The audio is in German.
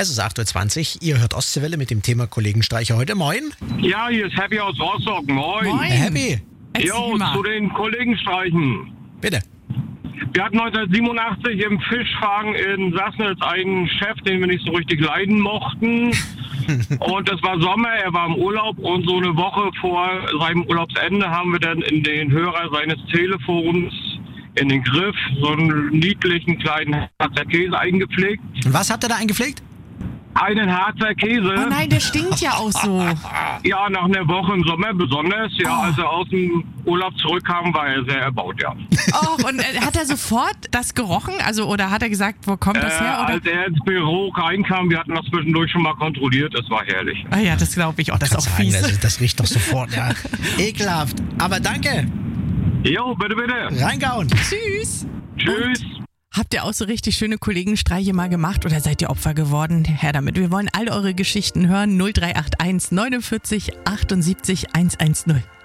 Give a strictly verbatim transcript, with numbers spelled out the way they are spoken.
Es ist acht Uhr zwanzig, ihr hört Ostseewelle mit dem Thema Kollegenstreiche heute. Moin. Ja, hier ist Happy aus Rostock. Moin. Moin. Happy. Jo, zu den Kollegenstreichen. Bitte. Wir hatten neunzehnhundertsiebenundachtzig im Fischfang in Sassnitz einen Chef, den wir nicht so richtig leiden mochten. Und es war Sommer, er war im Urlaub und so eine Woche vor seinem Urlaubsende haben wir dann in den Hörer seines Telefons in den Griff so einen niedlichen kleinen Harzer Käse eingepflegt. Und was habt ihr da eingepflegt? Einen Harzer Käse. Oh nein, der stinkt ja auch so. Ja, nach einer Woche im Sommer besonders. Ja, Oh. als er aus dem Urlaub zurückkam, war er sehr erbaut, ja. Oh, und äh, hat er sofort das gerochen? Also, oder hat er gesagt, wo kommt das Äh, her? Oder? als er ins Büro reinkam, wir hatten das zwischendurch schon mal kontrolliert, es war herrlich. Ah ja, das glaube ich. Oh, das ist auch Sagen, fies. das, das riecht doch sofort, ja. Ekelhaft. Aber danke. Jo, bitte, bitte. Reingauen. Tschüss. Tschüss. Habt ihr auch so richtig schöne Kollegenstreiche mal gemacht oder seid ihr Opfer geworden? Her damit. Wir wollen all eure Geschichten hören. null drei acht eins neunundvierzig achtundsiebzig hundertzehn.